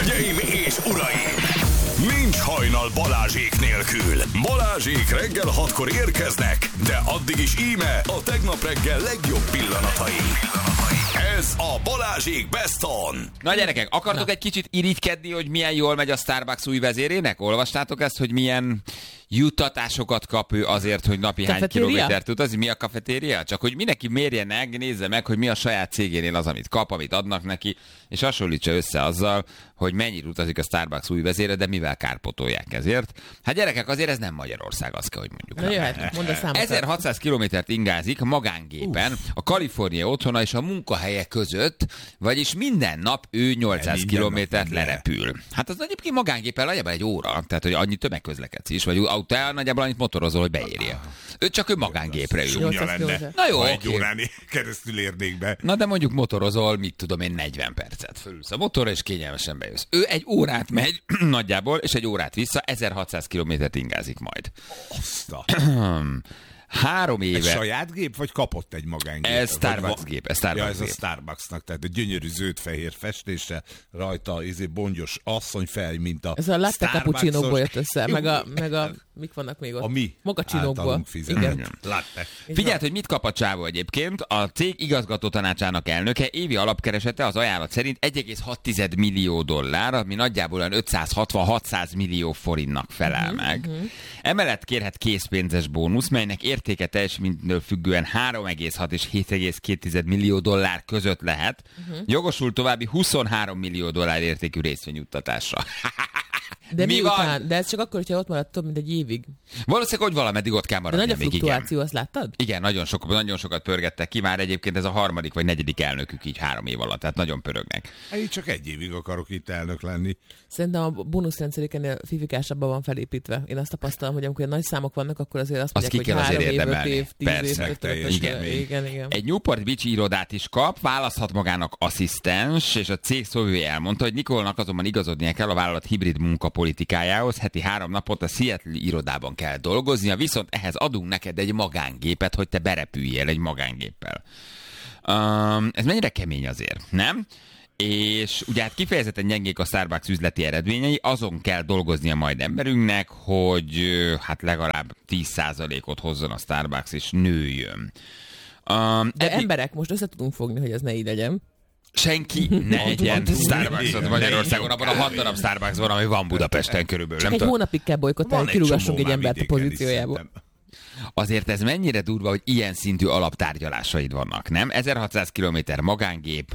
Hölgyeim és uraim! Nincs hajnal Balázsék nélkül. Balázsék reggel 6-kor érkeznek, de addig is íme a tegnap reggel legjobb pillanatai. Ez a Balázsék Best On. Na gyerekek, akartok egy kicsit irigykedni, hogy milyen jól megy a Starbucks új vezérének? Olvastátok ezt, hogy milyen juttatásokat kap ő azért, hogy napi hány kilométert utazik? Mi a kafetéria? Csak hogy mindenki mérje meg, nézze meg, hogy mi a saját cégénél az, amit kap, amit adnak neki, és hasonlítsa össze azzal, hogy mennyit utazik a Starbucks új vezére, de mivel kárpotolják ezért. Hát gyerekek, azért ez nem Magyarország, azt kell, hogy mondjuk. Na jöhet, mondd a számokat. 1600 kilométert ingázik magángépen a Kalifornia otthona és a munkahelye között, vagyis minden nap ő 800 kilométert lerepül. Hát az egyébként magángéppel nagyjából egy óra, tehát hogy annyi tömegközlekedsz is, vagy autóján nagyjából annyit motorozol, hogy beérje. Ő magángépre ül. Csúnya lenne. Na jó, egy órán keresztül érnék be. Na de mondjuk motorozol, mit tudom én, 40 percet. Fölülsz a motorra, és kényelmesen bejössz. Ő egy órát megy nagyjából, és egy órát vissza, 1600 kilométert ingázik majd. 3 éve. Ez saját gép, vagy kapott egy magángép? Ez Starbucks gép. Ez a Starbucksnak, tehát a gyönyörű zöld-fehér festése, rajta bongyos asszonyfej, mint a ez a latte cappuccino-ból jött össze, meg a mik vannak még ott? A mi Mochaccsinókból. Igen. Latte. Figyeld, hogy mit kap a csávó egyébként. A cég igazgató tanácsának elnöke évi alapkeresete az ajánlat szerint 1,6 millió dollár, ami nagyjából olyan 560-600 millió forintnak felel meg. Emellett kérhet készpénzes bónusz, melynek értéke teljesítménytől függően 3,6 és 7,2 millió dollár között lehet. Jogosult további 23 millió dollár értékű részvényjuttatásra. De miután? De ez csak akkor, hogyha ott maradt több mint egy évig. Valószínűleg, hogy valameddig ott kell maradni. De nagy a fluktuáció, azt láttad? Igen, nagyon sokat pörgettek ki, már egyébként ez a 3. vagy 4. elnökük így 3 év alatt, tehát nagyon pörögnek. Én csak 1 évig akarok itt elnök lenni. Szerintem a bónuszrendszerékennél fifikásabban van felépítve. Én azt tapasztalom, hogy amikor nagy számok vannak, akkor azért azt mondják, hogy 3 év, 5 év, 10 év, igen. Egy Newport Beach irodát is kap, választhat magának asszisztens, és a cég szóvivője elmondta, hogy Nicolenak azonban igazodnia kell a vállalat hibrid munkapolitikájához. Heti 3 napot a Seattle irodában kell dolgoznia, viszont ehhez adunk neked egy magángépet, hogy te berepüljél egy magángéppel. Ez mennyire kemény azért, nem? És ugye hát kifejezetten gyengék a Starbucks üzleti eredményei, azon kell dolgoznia majd emberünknek, hogy hát legalább 10%-ot hozzon a Starbucks, és nőjön. De emberek, most össze tudunk fogni, hogy ez ne így legyen. Senki ne egyen Starbucksot Magyarországon, abban a 6 darab Starbucks van, ami van Budapesten körülbelül. Csak egy hónapig kell bolykottálni, hogy kirúgassunk egy embert a pozíciójából. Azért ez mennyire durva, hogy ilyen szintű alaptárgyalásaid vannak, nem? 1600 kilométer magángép,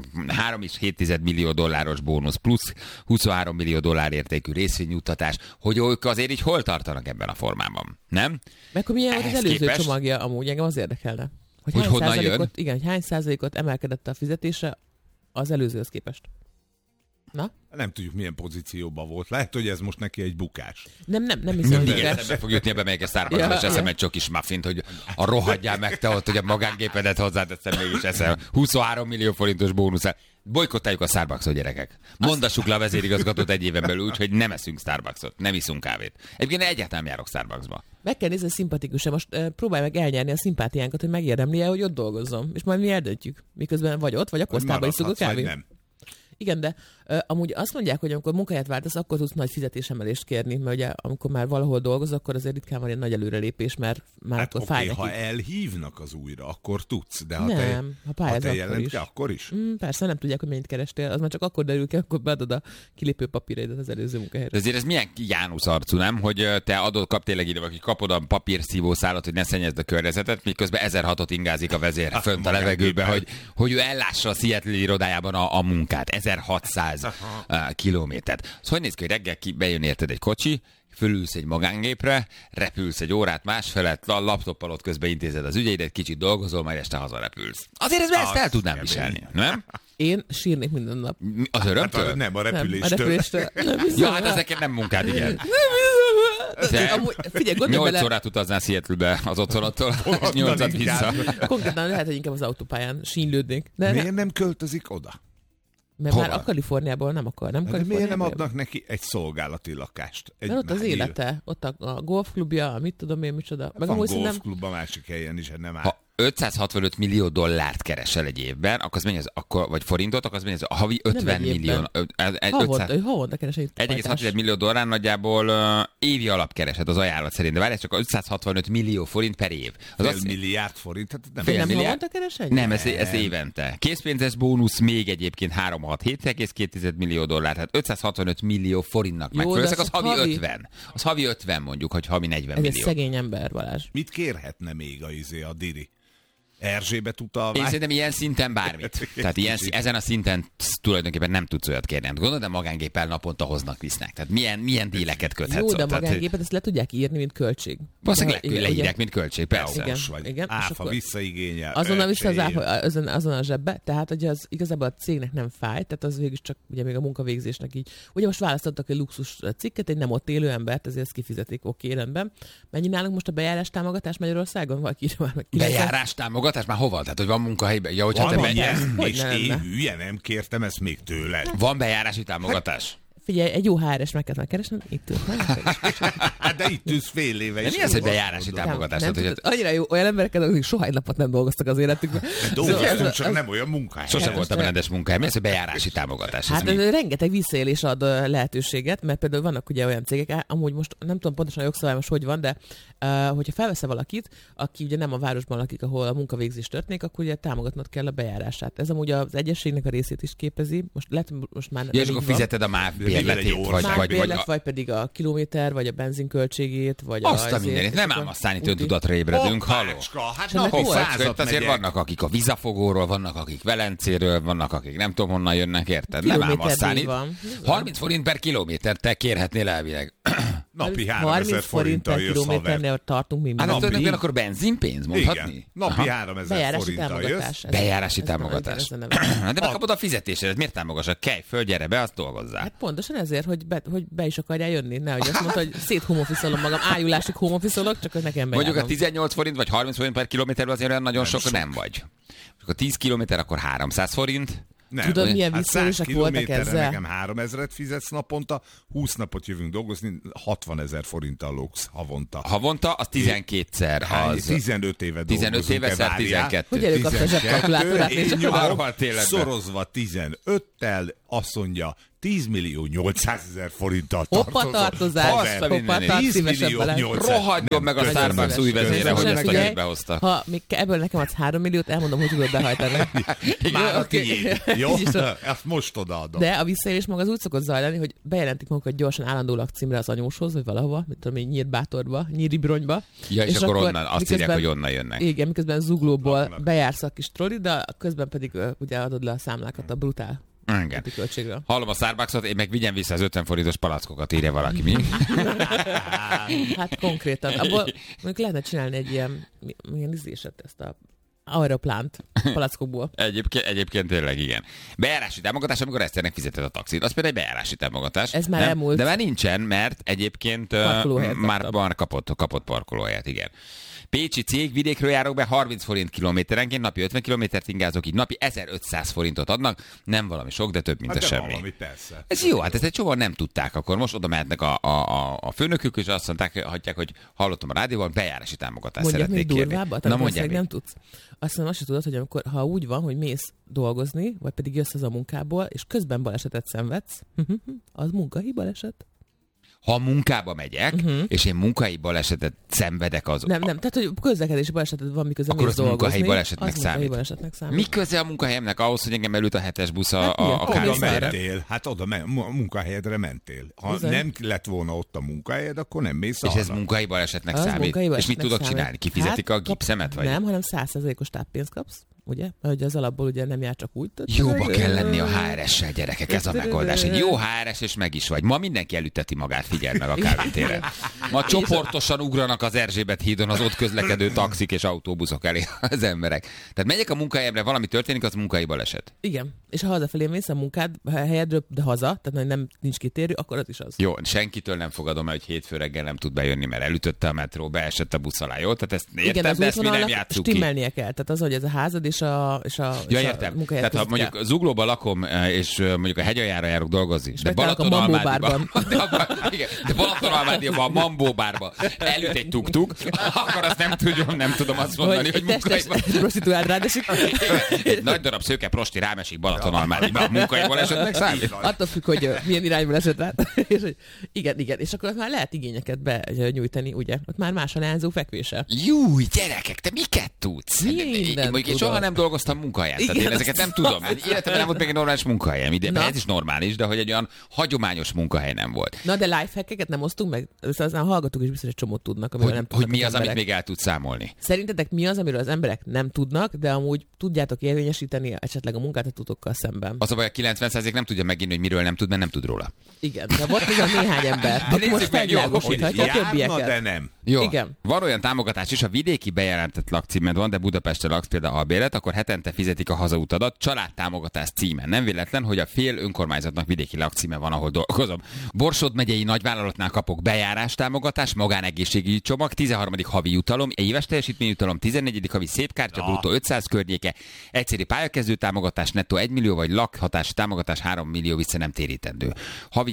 3,7 millió dolláros bónusz, plusz 23 millió dollár értékű részvényjuttatás, hogy ők azért így hol tartanak ebben a formában, nem? Meg hogy milyen volt az előző csomagja, amúgy engem az érdekelne. Hogy honnan jön? Igen, hogy hány százalékot emelkedett a fizetése az előzőhöz képest. Na? Nem tudjuk, milyen pozícióban volt. Lehet, hogy ez most neki egy bukás. Nem hiszem, hogy igen, eszembe fog jutni ebbe melyik a Starbucksba, és eszem egy csokis muffint, hogy a rohadjál meg te ott, hogy a magángépedet hozzáteszem, mégis eszem. 23 millió forintos bónusz. Bolykottáljuk a Starbucksot, gyerekek. Mondassuk le a vezérigazgatót 1 éven belül, úgyhogy nem eszünk Starbucksot, nem iszunk kávét. Egyébként egyáltalán járok Starbucksba. Meg kell nézni, szimpatikus-e. Most próbálj meg elnyerni a szimpátiánkat, hogy megérdemli-e, hogy ott dolgozzon. És majd mi eldöntjük. Miközben vagy ott, vagy a kosztában iszunk a kávét. Igen, de amúgy azt mondják, hogy amikor munkahelyet váltasz, akkor tudsz nagy fizetésemelést kérni, mert ugye amikor már valahol dolgoz, akkor azért ritkán van egy nagy előrelépés, mert már hát akkor fáj neki. Ha elhívnak az újra, akkor tudsz, de ha ha te jelent akkor is. Persze, nem tudják, hogy mennyit kerestél, az már csak akkor derül ki, akkor beadod a kilépő papíraidat az előző munkahelyre. Azért ez milyen Jánusz arcú, nem? Hogy te kap tényleg ide, vagy kapod a papírszívószálat, hogy ne szennyezd a környezetet, miközben 1006-ot ingázik a vezér fönt a levegőbe, hogy ő ellássa a Seattle irodájában a munkát. 1600 kilométert. Szóval hogy néz ki, hogy reggel bejön érted egy kocsi, fölülsz egy magángépre, repülsz egy órát másfelett, laptoppal ott közben intézed az ügyeidet, kicsit dolgozol, majd este hazarepülsz. Azért ezt el tudnám viselni, nem? Én sírnék minden nap. Az örömtől? Hát, nem, a repüléstől. Ja, hát ezeket nem munkád, igen. Figyelj, 8 órát utaznál Seattle-be az otthonattól, 8-at vissza. Konkrétan lehet, hogy inkább az autópályán sínlődnék. Miért nem költözik oda? Mert hova? Már a Kaliforniából nem akar, nem? De miért nem adnak neki egy szolgálati lakást? Mert ott az élete, ott a golfklubja, mit tudom én, micsoda. Meg van golfklub a másik helyen is, nem áll. $565 millió keresel egy évben, akkor az mennyi vagy forintot, akkor az mennyi a havi 50 millió. Havonta keresel. 1,6 millió dollár nagyjából évi alapkereset az ajánlat szerint, de várj, csak 565 millió forint per év. Az fél milliárd forint? Hát nem fél milliárd keresel? Nem, ez évente. Készpénzes bónusz még egyébként 7,2 millió dollár, tehát 565 millió forintnak megfelelőzek, az havi 50. Az havi 50 mondjuk, hogy havi 40 millió. Ez egy szegény ember, Balázs. Mit kérhetne még a Diri? Erzsébet utal. Én szerintem ilyen szinten bármit. Tehát ezen a szinten tulajdonképpen nem tudsz olyat kérni. Gondolod, de magángéppel naponta hoznak, visznek. Tehát milyen díleket köthetsz? Jó, de a magángépet ezt le tudják írni, mint költség. Valószínűleg leírják, mint költség, persze. Igen. Áfa visszaigényel. Azonnal vissza az áfa, azon a zsebbe. Tehát, hogy az igazából a cégnek nem fáj, tehát az végül csak ugye még a munkavégzésnek így. Ugye most választottak egy luxus cikket, egy nem ott élő embert, ezért ezt kifizetik, oké, rendben. Mennyi nálunk most a bejárás támogatás Magyarországon? Valaki már meg bejárás támogatás már hova? Tehát, hogy van munkahelyben? Ja, hogyha van ilyen, és én hülye nem kértem ezt még tőled. Van bejárási támogatás? Figyelj, egy jó HR-es meg kellett keresnem, itt ülsz. De itt ülsz fél éve. De mi az, hogy bejárási támogatás? Annyira jó, olyan embereket, akik soha egy napot nem dolgoztak az életükben. Dolgoztunk, csak nem olyan munkahely. Sosem voltam rendes munkahely. Mi az, hogy bejárási támogatás? Hát rengeteg visszaélés ad lehetőséget, mert például vannak ugye olyan cégek, amúgy most nem tudom pontosan a jogszabály most hogy van, de hogyha felveszel valakit, aki ugye nem a városban lakik, ahol a munkavégzés történik, akkor ugye támogatnod kell a bejárását. Ez amúgy az egyességnek a részét is képezi. Most már és akkor fizeted a MÁV bérletét, vagy pedig a kilométer, vagy a benzinköltségét, vagy azt a mindenit. Nem ám aztán itt öntudatra ébredünk, haló. Hát azért vannak, akik a Vizafogóról, vannak, akik Velencéről, vannak, akik nem tudom honnan jönnek, érted? Nem ám aztán itt. 30 forint per kilométer te kérhetnél elvileg. Napi 3000 forinttal jössz, haver. Kilométernél tartunk mi. Hát tulajdonképpen akkor benzinpénz, mondhatni? Igen. Napi 3000 forinttal jössz. Bejárási támogatás. De megkapod a fizetésedet, miért támogassak? Kelj föl, gyere be, azt dolgozzál. Hát pontosan ezért, hogy be is akarjál jönni. Nehogy azt mondta, hogy széthomoffiszolom magam, ájulásig homoffiszolok, csak az nekem bejárom. Mondjuk a 18 forint vagy 30 forint per kilométerben azért olyan nagyon sok nem vagy. A 10 kilométer, akkor 300 forint. Nem. Tudod, milyen visszaélések voltak ezzel? Nekem 3000-et fizetsz naponta, 20 napot jövünk dolgozni, 60 000 forinttal lógsz havonta. Havonta, az 12-szer. Az 15 éve dolgozunk. 15 éveszer 12. Hogy előkapta a zsebkalkulátorát? Én nyomom, szorozva 15-tel, azt mondja, 10.800.000 forinttal tartozás. Hoppa tartozás. 10 millió 800. Rohadjon meg a Starbucks új vezére, hogy ezt a hírt behozta. Ha még ebből nekem adsz 3 milliót, elmondom, hogy tudod behajtani. Már a tiéd. Jó? Ezt most odaadom. De a visszaélés maga az úgy szokott zajlani, hogy bejelentik magukat gyorsan állandó lakcímre az anyóshoz, vagy valahova, mit tudom én, Nyírbátorba, Nyíribronyba. Ja, és akkor onnan azt írják, hogy onnan jönnek. Igen, miközben Zuglóból bejársz a kis trolli, de közben pedig ugye adod le a számlákat a brutál. Igen. Hallom a Starbucksot, én meg vigyen vissza az 50 forintos palackokat, írja valaki, mi? Hát konkrétan. Abból mondjuk lehetne csinálni egy ilyen ízléset, ezt a aeroplánt palackokból. Egyébként tényleg igen. Bejárási támogatás, amikor Eszternek fizeted a taxit, az például egy bejárási támogatás. Ez már elmúlt. De már nincsen, mert egyébként már kapott parkolóhelyet, igen. Pécsi cég, vidékről járok be, 30 forint kilométerenként, napi 50 kilométert ingázok, így napi 1500 forintot adnak. Nem valami sok, de több, mint a semmi. Valami, persze. Ez jó, hát ezt egy csomóan nem tudták, akkor most oda mehetnek a főnökük, és azt mondták, hogy hallottam a rádióban, bejárási támogatást szeretnék kérni. Durvábbat? Na mondják, nem tudsz. Aztán azt sem tudod, hogy amikor, ha úgy van, hogy mész dolgozni, vagy pedig jössz az a munkából, és közben balesetet szenvedsz, az munkahelyi baleset. Ha munkába megyek, és én munkahelyi balesetet szenvedek az... Nem, tehát hogy közlekedési baleseted van, miközben akkor mész dolgozni. Akkor az munkahelyi balesetnek számít. Mi köze a munkahelyemnek ahhoz, hogy engem elült a 7-es busz a kávészére? Hát oda munkahelyedre mentél. Ha nem lett volna ott a munkahelyed, akkor nem mész arra. És ez munkahelyi balesetnek számít? És mit tudok csinálni? Kifizetik a gipszemet? Nem, hanem 100%-os táppénzt kapsz. Ugye? Hogy az alapból ugye nem jár csak úgy. Jóba kell lenni a HRS-sel, gyerekek, ez a megoldás. Egy jó HRS, és meg is vagy. Ma mindenki elütteti magát, figyeld meg a kávétéren. Ma csoportosan ugranak az Erzsébet hídon az ott közlekedő taxik és autóbuszok elé az emberek. Tehát megyek a munkahelyemre, valami történik, az munkahelyi baleset. Igen. És ha hazafelé mész a munkád helyedről, de haza, tehát nincs kitérő, akkor az is az. Jó, senkitől nem fogadom el, hogy hétfő reggel nem tud bejönni, mert elütötte a metró, beesett a busz alá, jó? Tehát ezt értem, de ezt mi nem játsszuk ki. Stimmelnie kell. Tehát az, hogy ez a házad, és értem. munkahelyek Tehát ha mondjuk Zuglóban lakom, és mondjuk a hegyaljára járok dolgozni, de Balatonalmádiban de Balatonalmádiban a Mambó bárban elüt egy tuk-tuk, akkor azt nem tudom azt mondani, hogy munkahelyban. Prostituált rádesik. Nagy darab szőke prosti rámesik Balatonalmádiban. Munkahelyból esetleg számít? Attól függ, hogy milyen irányból esett rá. Igen. És akkor már lehet igényeket benyújtani, ugye? Ott már más a leányzó fekvése. Júj, gyerekek, te miket tudsz? Én soha nem dolgoztam munkahelyen, tehát én ezeket nem tudom. Életemben nem volt még egy normális munkahelyem, ez is normális, de hogy egy olyan hagyományos munkahely nem volt. Na, de lifehackeket nem osztunk meg? Aztán a hallgatók is biztos egy csomót tudnak, amiről nem tudnak. Hogy mi az, amit még el tudsz számolni? Szerintetek mi az, amiről az emberek nem tudnak, de amúgy tudjátok érvényesíteni esetleg a munkáltatótokkal szemben? Az a baj, a 90% nem tudja megírni, hogy miről nem tud, mert nem tud róla. Igen, de volt még a néhány ember. De most felvilágosíthatja a többieket. De nem. Jó. Igen. Van olyan támogatás is, ha vidéki bejelentett lakcímed van, de Budapesten laksz például albérlet, akkor hetente fizetik a hazautadat családtámogatás címen. Nem véletlen, hogy a fél önkormányzatnak vidéki lakcíme van, ahol dolgozom. Borsod megyei nagyvállalatnál kapok bejárástámogatás, magánegészségügyi csomag, 13. havi jutalom, éves teljesítményjutalom, 14. havi szépkártya, bruttó 500 környéke, egyszeri pályakezdő támogatás, nettó 1 millió, vagy lakhatási támogatás 3 millió vissza nem térítendő. Havi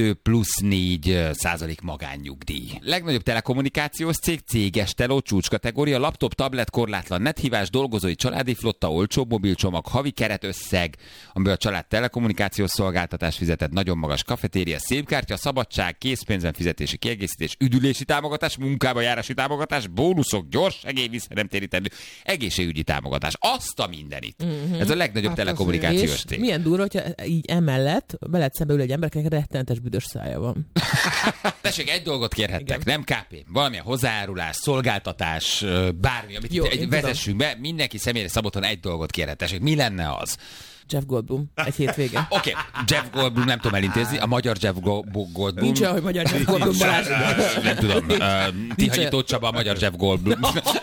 2+4% magánnyugdíj. Legnagyobb telekommunikációs cég, céges teló, csúcskategória, laptop, tablet, korlátlan nethívás, dolgozói családi flotta, olcsó mobilcsomag, havi keretösszeg, amiből a család telekommunikációs szolgáltatás fizetett, nagyon magas kafetéria, szépkártya, szabadság, készpénzen fizetési kiegészítés, üdülési támogatás, munkába járási támogatás, bónuszok, gyors segély vissza nem térítendő, egészségügyi támogatás. Azt a mindenit. Ez a legnagyobb telekommunikációs cég. Milyen durva, hogyha így emellett veled szembe ül egy ember, akinek rettenetes büdös szája van. Tessék, egy dolgot kérhettek, nem KP, valamilyen hozzájárulás, szolgáltatás, bármi, amit vezessünk be, mindenki személyre szabottan egy dolgot kérhet. Tessék, mi lenne az? Jeff Goldblum, egy hétvége. Oké, Jeff Goldblum nem tudom elintézni, a magyar Jeff Goldblum. Nincs olyan, hogy magyar Jeff Goldblum, Balázs. Nem tudom, Tihanyi Tóth Csaba, a magyar Jeff Goldblum.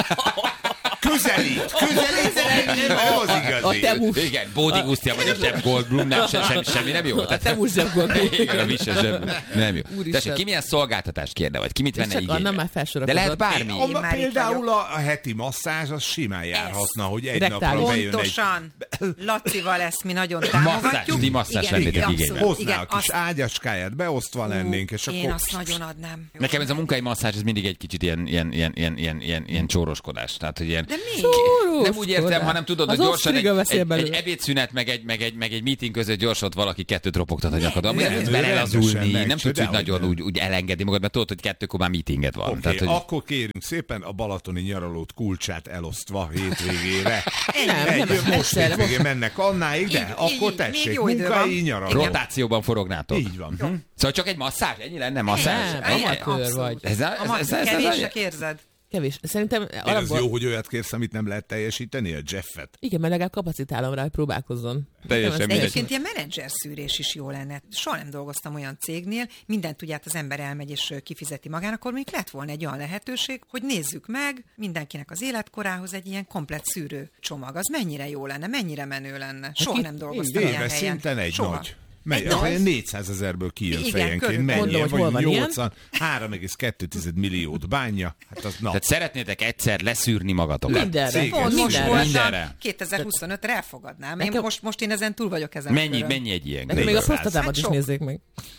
Közelít, de nem az igazi. A Temus. Igen, Bódi Guszti, a magyar Jeff Goldblum, nem, semmi nem jó. A Temus Jeff Goldblum. Igen, a Visse nem jó. Tessék, ki milyen szolgáltatást kérne, vagy ki mit venne igénybe? De lehet bármi. Például a heti masszázs, az simán járhatna, hogy egy napra bejön egy... Pontosan. Lacival ezt mi nagyon támogatjuk. Ti masszázs lennétek igénybe. Hozzá a kis ágyaskáját, beosztva lennénk, és akkor... Én azt nagyon adnám. Nekem ez a munkai masszázs, ez mindig egy kicsit ilyen csóroskodás. Tehát, hogy ilyen... De mi? Nem úgy értem, hanem tudod, hogy gyorsan egy ebédszünet, meg egy meeting között gyorsan valaki kettőt ropogtat a nyakadon. Nem tudsz belelazulni, nem tudsz úgy nagyon úgy elengedni magad, mert tudod, hogy 2-kor már meetinged van. Oké, akkor kérünk szépen a balatoni nyaralót kulcsát elosztva hétvégére. Most hétvégén mennek annáig, de akkor tessék, munkai nyaraló. Rotációban forognátok. Így van. Szóval csak egy masszázs? Ennyi lenne masszázs? Amatőr vagy. Kevésnek érzed? Kevés. Szerintem az jó, hogy olyat kérsz, amit nem lehet teljesíteni, a Jeffet. Igen, mert legalább kapacitálom rá, hogy próbálkozzon. Egyébként ilyen menedzser szűrés is jó lenne. Soha nem dolgoztam olyan cégnél, mindent tudját az ember elmegy és kifizeti magán, akkor még lett volna egy olyan lehetőség, hogy nézzük meg mindenkinek az életkorához egy ilyen komplett szűrő csomag. Az mennyire jó lenne, mennyire menő lenne. Soha nem dolgoztam ilyen helyen. Szinten egy nagy. 400 000-ből kijön fejenként, mennyien vagy 3,2 milliót bánja. Hát az Tehát szeretnétek egyszer leszűrni magatokat. Mindenre. 2025-re elfogadnám. Most én ezen túl vagyok ezen. Mennyi egy ilyen? Még a prostatámat is nézzék meg.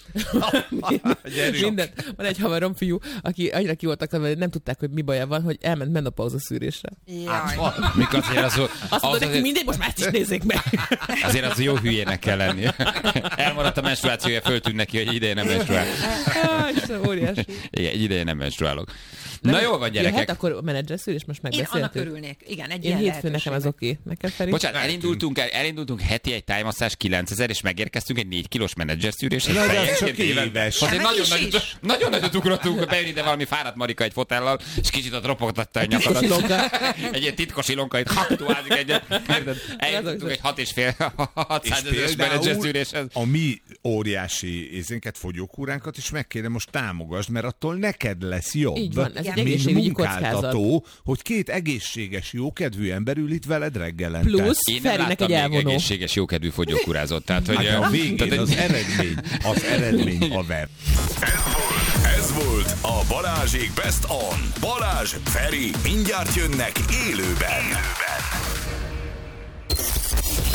Mindent. Van egy haverom fiú, aki annyira ki voltak, hogy nem tudták, hogy mi baja van, hogy elment menopauza szűrésre. Mikor azért azt mondta neki, mindegy, most már ezt is nézzék meg. Azért az jó hülyének kell lenni. Elmaradt a menstruációja, föltűnt neki, hogy ideje nem menstruál. Óriási. Igen, egy ideje nem menstruálok. Na jól van, gyerekek. Hát akkor menedzser szűrés, most megbeszéltük. Én annak örülnék. Igen, egy ilyen hétfő nekem az oké. Neked Feri? Bocsánat, elindultunk heti egy tájmasszázs 9000, és megérkeztünk egy 4 kilós menedzser szűréshez. Csak éves. Nagyon nagyot ugrottunk, bejön ide valami fáradt Marika egy fotellal, és kicsit ott ropogtatta a nyakadat. Egy ilyen titkos ilonka, itt haktuázik egyet. Eljutottunk egy 6,5-600 ezeres menedzser szűréshez. A mi óriási ézénket, fogyókúránkat is meg kéne most támogasd, mert attól neked lesz jobb. Így van, ez egy egészségügyi munkáltató, hogy 2 egészséges, jókedvű ember ül itt veled reggelente. Plusz én nem láttam még egészséges, jókedvű fogyókúrázott. Tehát, hogy a végén az eredmény haver. Ez volt a Balázsék Best On. Balázs, Feri, mindjárt jönnek élőben.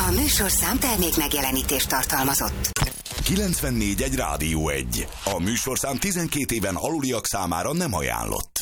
A műsorszám termék megjelenítést tartalmazott. 94.1 Rádió 1. A műsorszám 12 éven aluliak számára nem ajánlott.